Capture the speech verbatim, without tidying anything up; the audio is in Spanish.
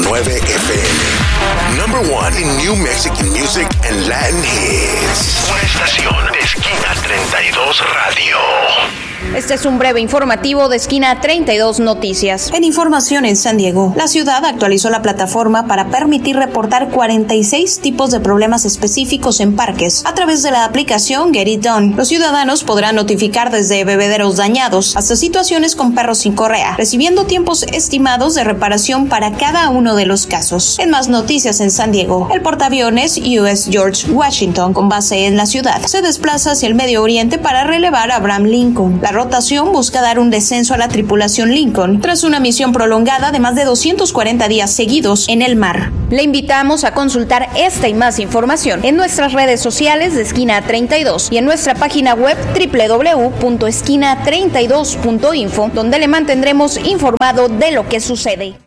nueve F M. Number one in New Mexican music and Latin hits. Una estación de Esquina treinta y dos Radio. Este es un breve informativo de Esquina treinta y dos Noticias. En información en San Diego, la ciudad actualizó la plataforma para permitir reportar cuarenta y seis tipos de problemas específicos en parques a través de la aplicación Get It Done. Los ciudadanos podrán notificar desde bebederos dañados hasta situaciones con perros sin correa, recibiendo tiempos estimados de reparación para cada uno de los casos. En más noticias en San Diego, el portaaviones U S George Washington, con base en la ciudad, se desplaza hacia el Medio Oriente para relevar a Abraham Lincoln. La rotación busca dar un descenso a la tripulación Lincoln tras una misión prolongada de más de doscientos cuarenta días seguidos en el mar. Le invitamos a consultar esta y más información en nuestras redes sociales de Esquina treinta y dos y en nuestra página web doble u doble u doble u punto esquina treinta y dos punto info, donde le mantendremos informado de lo que sucede.